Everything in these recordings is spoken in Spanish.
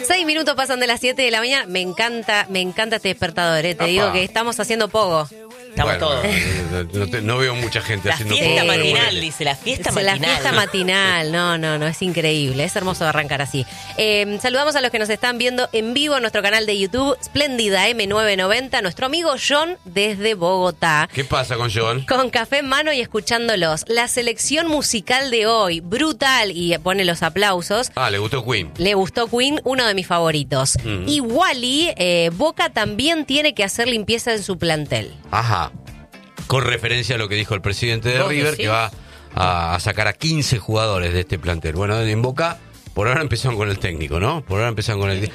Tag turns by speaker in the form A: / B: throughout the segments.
A: 6 minutos pasan de las 7 de la mañana. Me encanta este despertador, Te digo que estamos haciendo pogo.
B: Estamos todos.
C: No veo mucha gente haciendo
B: La fiesta
C: pogo.
B: matinal, dice, la fiesta matinal.
A: La fiesta matinal, no, es increíble, es hermoso arrancar así. Saludamos a los que nos están viendo en vivo en nuestro canal de YouTube, Spléndida M990, nuestro amigo John desde Bogotá.
C: ¿Qué pasa con John?
A: Con café en mano y escuchándolos. La selección musical de hoy, brutal, y pone los aplausos.
C: Le gustó Queen.
A: Le gustó Queen, uno de mis favoritos. Y Wally, Boca también tiene que hacer limpieza en su plantel.
C: Ajá. Con referencia a lo que dijo el presidente de River, que va a sacar a 15 jugadores de este plantel. Bueno, en Boca, por ahora empezaron con el técnico, ¿no? Por ahora empezaron con el...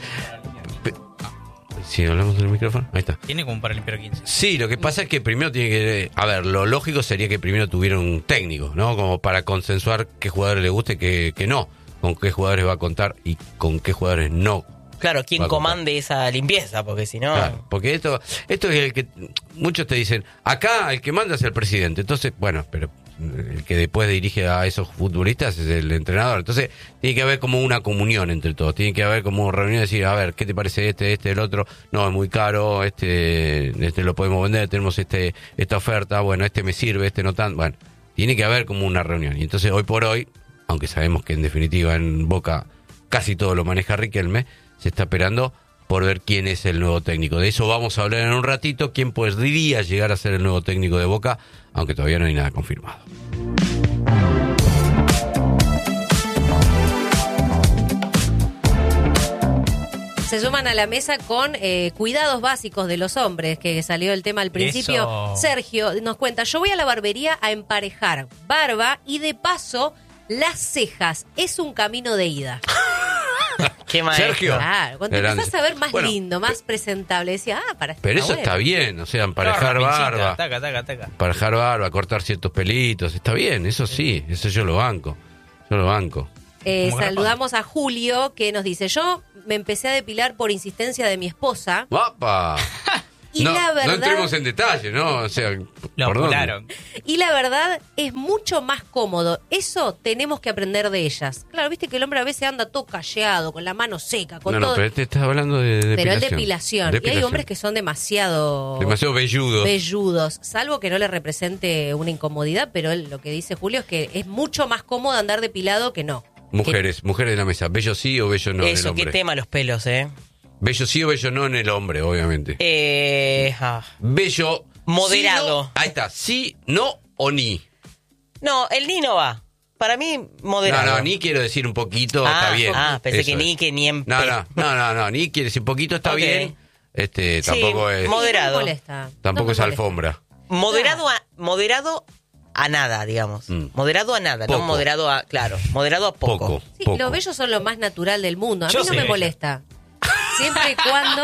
C: Si hablamos del micrófono, ahí está.
D: Tiene como para limpiar 15.
C: Sí, lo que pasa es que primero tiene que... A ver, lo lógico sería que primero tuviera un técnico, ¿no? Como para consensuar qué jugadores le guste y qué no. Con qué jugadores va a contar y con qué jugadores no.
B: Claro, ¿quién comande esa limpieza? Porque si no...
C: Claro, porque esto es el que... Muchos te dicen, acá el que manda es el presidente. Entonces, bueno, pero el que después dirige a esos futbolistas es el entrenador. Entonces, tiene que haber como una comunión entre todos. Tiene que haber como reunión y decir, a ver, ¿qué te parece el otro? No, es muy caro, este lo podemos vender, tenemos esta oferta, bueno, me sirve, no tan... Bueno, tiene que haber como una reunión. Y entonces, hoy por hoy, aunque sabemos que en definitiva en Boca casi todo lo maneja Riquelme, se está esperando por ver quién es el nuevo técnico. De eso vamos a hablar en un ratito, quién podría llegar a ser el nuevo técnico de Boca, aunque todavía no hay nada confirmado.
A: Se suman a la mesa con cuidados básicos de los hombres, que salió el tema al principio.
D: Eso.
A: Sergio nos cuenta, yo voy a la barbería a emparejar barba y de paso las cejas. Es un camino de ida.
B: Qué maestro.
C: Sergio.
A: Claro, cuando
C: Grande.
A: empezás a ver más lindo, más presentable, decía,
C: Pero eso está bien, o sea, emparejar barba,
D: Taca.
C: emparejar barba, cortar ciertos pelitos, está bien, eso sí, eso yo lo banco.
A: Saludamos a Julio, que nos dice, yo me empecé a depilar por insistencia de mi esposa.
C: ¡Papa!
A: Y la verdad,
C: no entremos en detalle, ¿no? O sea,
D: Lo
C: ¿por dónde?
D: apuraron.
A: Y la verdad es mucho más cómodo. Eso tenemos que aprender de ellas. Claro, viste que el hombre a veces anda todo calleado, con la mano seca, con todo.
C: Pero te estás hablando de depilación.
A: Pero es depilación. Y hay hombres que son demasiado velludos, salvo que no le represente una incomodidad, pero lo que dice Julio es que es mucho más cómodo andar depilado que no.
C: Mujeres de la mesa, bello sí o bello no en el
B: Eso,
C: hombre.
B: qué tema los pelos,
C: Bello sí o bello no en el hombre, obviamente. Bello...
B: Moderado.
C: Sí, no, ahí está, sí, no o ni.
B: No, el ni no va. Para mí, moderado.
C: No, ni quiero decir un poquito, está bien.
B: Pensé
C: Eso
B: que ni,
C: es.
B: que ni en...
C: No, ni quiere decir poquito, está bien. Tampoco es...
B: Moderado.
A: No me molesta.
C: Tampoco
A: No me
C: es
A: molesta.
C: alfombra.
B: Moderado a nada, digamos. Moderado a nada,
C: Poco.
B: no moderado a... Claro, moderado a poco.
A: Sí,
C: poco.
A: los bellos son lo más natural del mundo. A mí
D: Yo
A: no
D: soy
A: me
D: bella.
A: molesta. Siempre y cuando...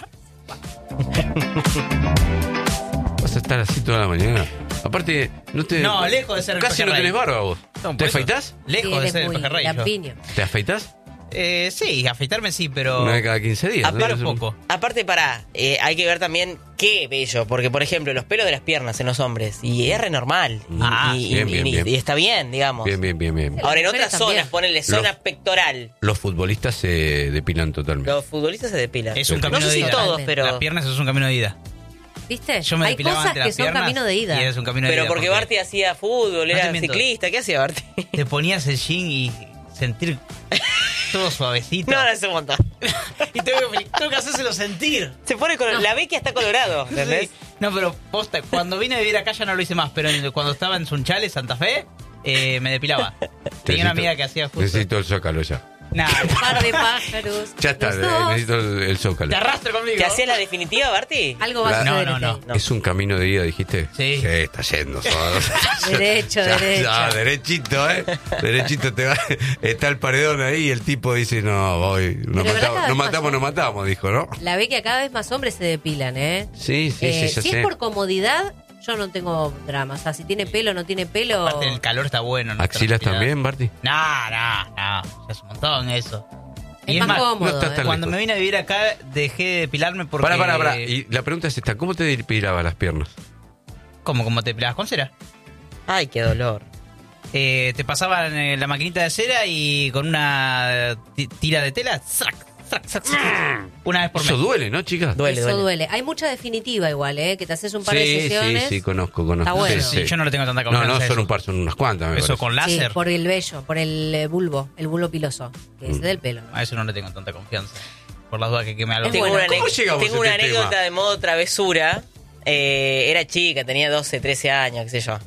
C: Vas a estar así toda la mañana. Aparte,
D: No, lejos de ser el
C: casi no
D: pejerrey.
C: tenés barba vos.
D: No,
C: ¿Te
D: por eso.
C: afeitás?
D: Lejos
A: Sí, él
D: de
A: es
D: ser el
A: muy
D: pejerrey. yo.
A: lampiño.
C: ¿Te afeitás?
D: Sí, afeitarme sí, pero...
C: Una vez cada 15 días.
D: Aparte
C: ¿no?
D: poco.
B: Aparte, hay que ver también qué bello, porque por ejemplo, los pelos de las piernas en los hombres, y es re normal.
C: Bien.
B: Y está bien, digamos.
C: Bien.
B: Ahora, en
A: Las
B: otras
A: mujeres también.
B: zonas, ponele zona pectoral.
C: Los futbolistas se depilan totalmente.
B: Los futbolistas se depilan.
D: Es un
C: No
D: camino
B: No sé
D: de
B: si
D: ida.
B: todos, pero...
D: Las piernas es un camino de ida.
A: ¿Viste?
D: Yo me
A: Hay
D: depilaba
A: cosas
D: antes
A: que
D: las
A: son
D: piernas
A: camino de ida.
D: y es un camino de
B: Pero
D: ida.
B: porque Barty hacía fútbol,
D: No te
B: era
D: miento.
B: ciclista. ¿Qué hacía Barty?
D: Te ponías el jean y sentir todo suavecito.
B: No, es un montón.
D: Y tengo que hacérselo sentir.
B: Se pone colorado. La vecchia está colorado, ¿entendés?
D: Sí. No, pero posta, cuando vine a vivir acá ya no lo hice más, pero cuando estaba en Sunchales, Santa Fe, me depilaba. Tenía una amiga que hacía justo...
C: Necesito el zócalo ya.
D: Nah,
A: Un par de pájaros.
C: Ya está,
A: los dos.
C: necesito el zócalo.
D: te arrastro conmigo.
B: ¿Te hacías la definitiva, Barty?
A: Algo va a
C: No,
A: suceder.
D: no.
C: ¿Es un camino de ida, dijiste?
D: Sí.
C: Está yendo.
A: Derecho.
C: Derechito, Derechito te va. Está el paredón ahí y el tipo dice, no, voy. Nos
A: Pero verdad, cada
C: matamos,
A: vez
C: nos matamos, dijo, ¿no?
A: La ve que cada vez más hombres se depilan, ¿eh?
C: Sí, ya
A: si
C: sé.
A: es por comodidad, yo no tengo drama. O sea, si tiene pelo o no tiene pelo...
D: Aparte el calor está bueno. ¿no?
C: ¿Axilas
D: Transpirado.
C: también, Barty?
D: No. Ya es un montón eso.
A: Es
D: Y
A: más cómodo,
C: no estás tan
D: Cuando
C: lejos.
D: me vine a vivir acá, dejé de depilarme porque...
C: Pará. Y la pregunta es esta, ¿cómo te depilabas las piernas?
D: ¿Cómo te depilabas con cera?
B: Ay, qué dolor.
D: Te pasaban la maquinita de cera y con una tira de tela, ¡zac! Una vez por mes.
C: Eso duele, ¿no, chicas?
A: Eso duele. Hay mucha definitiva igual, que te haces un par de sesiones.
C: Sí, conozco.
A: Está bueno.
C: Sí.
D: Yo no le tengo tanta confianza.
C: No,
D: a
C: son
D: eso.
C: un par, son unas cuantas. me
D: Eso
C: parece.
D: con
A: Sí,
D: láser.
A: por el vello, por el bulbo piloso, que es del pelo.
D: A eso no le tengo tanta confianza. Por las dudas que me algo.
A: Es
B: Tengo
A: bueno.
B: una,
C: ¿Cómo llegamos
B: tengo
C: a
B: una
C: este
B: anécdota
C: tema?
B: de modo travesura. Era chica, tenía 12, 13 años, qué sé yo.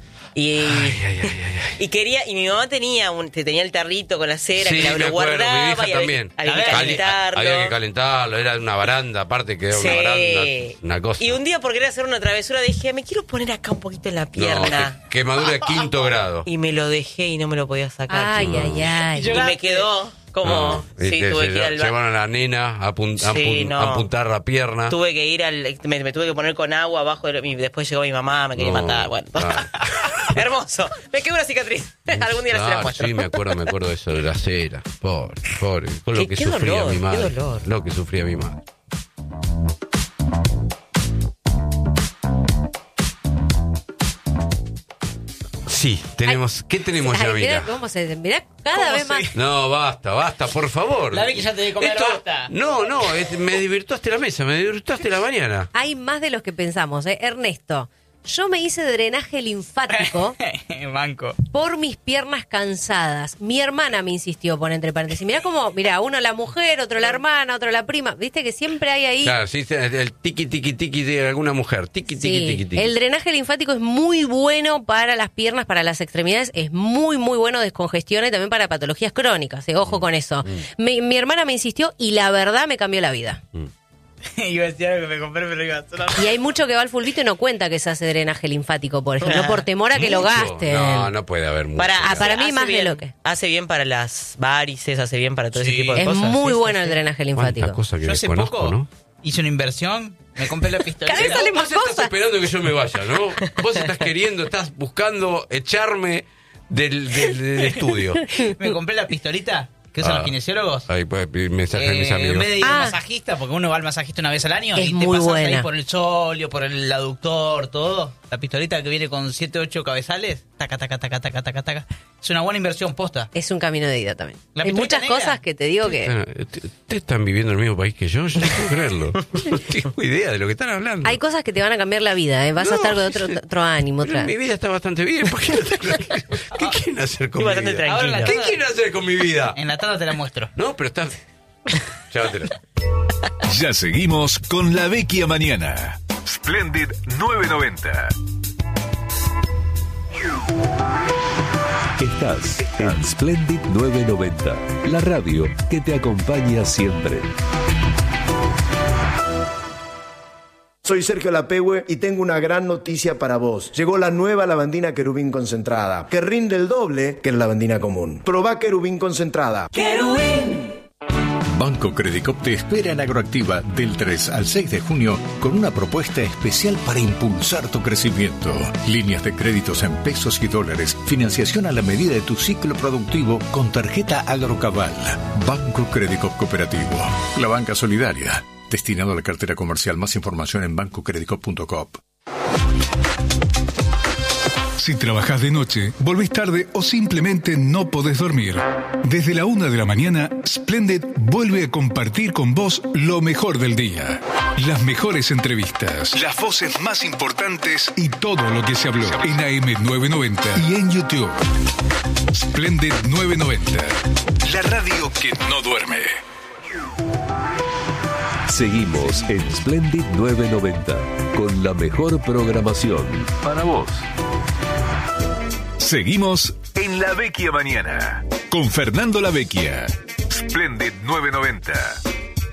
B: Y quería, y mi mamá tenía el tarrito con la cera,
C: Sí,
B: que
C: me
B: lo
C: acuerdo,
B: guardaba
C: mi vieja
B: y
C: también.
B: había que calentarlo.
C: Había que calentarlo, era una baranda, aparte que era
B: Sí.
C: una baranda, una cosa.
B: Y un día por querer hacer una travesura dije, me quiero poner acá un poquito en la pierna.
C: No, quemadura de 5º grado.
B: Y me lo dejé y no me lo podía sacar.
A: Ay,
B: chico.
A: ay.
B: Y me quedó como,
C: No,
B: sí, tuve que ir al
C: llevaron a la nena a
B: Sí, no.
C: apuntar la pierna.
B: Tuve que ir me tuve que poner con agua abajo y después llegó mi mamá, me quería
C: No.
B: matar. Bueno,
C: Ah.
B: hermoso. Me quedó una cicatriz. Algún día la se la
C: Claro,
B: muestro.
C: sí, me acuerdo de eso, de la cera. Pobre. Con lo que
B: Qué
C: sufría
B: dolor,
C: mi
B: qué
C: madre.
B: dolor.
C: Lo que sufría mi madre. Sí, tenemos. ¿Qué tenemos ya,
A: Mirá
C: mira?
A: cómo mirá cada
D: ¿Cómo
A: vez
D: se-
A: más.
C: No, basta, por favor.
D: La vi que ya te di comer, basta.
C: No, me divirtuaste la mesa, me divirtuaste la mañana.
A: Hay más de los que pensamos, Ernesto. Yo me hice drenaje linfático
D: Banco.
A: por mis piernas cansadas. Mi hermana me insistió, pone entre paréntesis. Mirá, uno la mujer, otro la hermana, otro la prima. Viste que siempre hay ahí.
C: Claro, sí, el tiqui de alguna mujer. Tiqui.
A: El drenaje linfático es muy bueno para las piernas, para las extremidades. Es muy, muy bueno descongestiona y también para patologías crónicas. Ojo con eso. Mi hermana me insistió y la verdad me cambió la vida.
D: Iba a decir algo que me compré, pero iba a sonar.
A: Y hay mucho que va al fulbito y no cuenta que se hace drenaje linfático, por ejemplo, por temor a que lo
C: ¿Mucho?
A: gasten.
C: No puede haber mucho.
A: para mí
B: hace
A: más de
B: bien,
A: lo que-
B: Hace bien para las varices, hace bien para todo ese
D: Sí.
B: tipo de
A: Es
B: cosas.
A: muy
B: Sí,
A: bueno
B: sí,
A: el
B: sí.
A: drenaje
C: Cuántas
A: linfático.
C: cosas que
D: Yo hace
C: desconozco,
D: poco
C: ¿no?
D: hice una inversión, me compré la pistoleta.
A: Cada vez sale más
C: Vos estás
A: cosas.
C: esperando que yo me vaya, ¿no? Vos estás buscando echarme del estudio.
D: Me compré la pistolita que usan los kinesiólogos.
C: Ahí, pues, mensaje de mis
D: En
C: amigos.
D: vez de ir al
A: Ah.
D: masajista, porque uno va al masajista una vez al año
A: Es
D: y te
A: muy
D: pasas
A: buena.
D: ahí por el solio, por el aductor, todo. La pistolita que viene con 7, 8 cabezales, taca. Es una buena inversión, posta.
A: Es un camino de ida también.
D: La
A: Hay
D: pistolita
A: muchas
D: negra.
A: cosas que te digo que...
C: Ustedes están viviendo en el mismo país que yo no puedo creerlo. No tengo idea de lo que están hablando.
A: Hay cosas que te van a cambiar la vida, Vas a
C: No,
A: estar con otro ánimo.
C: Pero mi vida está bastante bien. ¿Por qué, ¿Qué quieren hacer con mi
B: bastante
C: vida?
B: tranquilo.
D: Ahora
C: ¿Qué quieren hacer con mi vida?
D: En la tanda te la muestro.
C: No, pero está... Llévatelo.
E: Ya seguimos con La Vecchia Mañana. Splendid 990.
F: Estás en Splendid 990, la radio que te acompaña siempre.
G: Soy Sergio Lapehue y tengo una gran noticia para vos. Llegó la nueva lavandina Querubín concentrada, que rinde el doble que la lavandina común. Probá Querubín concentrada.
E: Banco Credicop te espera en Agroactiva del 3 al 6 de junio con una propuesta especial para impulsar tu crecimiento. Líneas de créditos en pesos y dólares, financiación a la medida de tu ciclo productivo con tarjeta Agrocabal. Banco Credicop Cooperativo, la banca solidaria. Destinado a la cartera comercial. Más información en bancocredicop.com.
H: Si trabajas de noche, volvés tarde o simplemente no podés dormir. Desde la 1 de la mañana, Splendid vuelve a compartir con vos lo mejor del día. Las mejores entrevistas, las voces más importantes y todo lo que se habló en AM990 y en YouTube. Splendid 990, la radio que no duerme.
F: Seguimos en Splendid 990 con la mejor programación para vos.
E: Seguimos en La Vecchia Mañana con Fernando La Vecchia. Splendid 990.